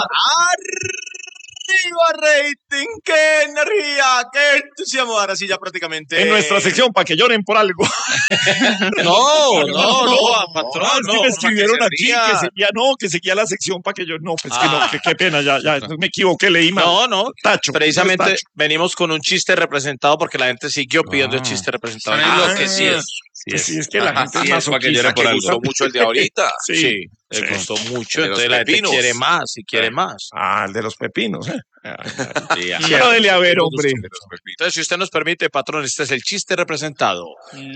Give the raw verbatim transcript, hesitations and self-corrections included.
¡Arriba rating! ¡Qué energía! ¡Qué entusiasmo! Ahora sí ya prácticamente... En nuestra sección, para que lloren por algo. No, no, no, patrón, no. no. Sí me escribieron que aquí que seguía, no, que seguía la sección para que yo... No, pues Ah. que no, que qué pena, ya, ya, me equivoqué, leí mal. No, no. Tacho. Precisamente no es tacho. venimos con un chiste representado porque la gente siguió pidiendo Ah. el chiste representado. Están Ah, enloquecidos. Sí, es, sí, es que la Ajá, gente sí, es es para que llore masoquista. por le algo. gustó mucho el de ahorita. Sí, Sí, le sí. gustó mucho. El de los Entonces la gente pepinos. quiere más y quiere más. Ah, el de los pepinos, ¿eh? Ay, ay. Sí, Pero dele a ver, todos hombre. los pepinos. Entonces, si usted nos permite, patrón, este es el chiste representado.